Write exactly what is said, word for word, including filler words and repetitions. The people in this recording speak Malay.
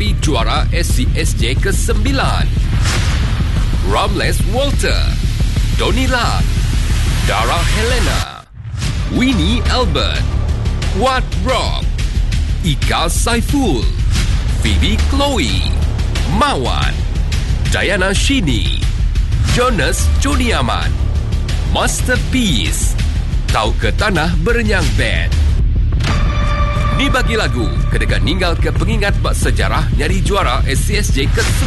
menghadapi juara S C S J kesembilan. Ramles Walter, Donnie Lam, Dara Helena, Winnie Albert, Wat Rob, Ika Saiful, Phoebe Chloe, Mawan, Diana Shini, Jonas Joniaman, Masterpiece, Tau ke Tanah Berenyang Band. Ni bagi lagu kedekat ninggal ke pengingat bak sejarah nyari juara S C S J ke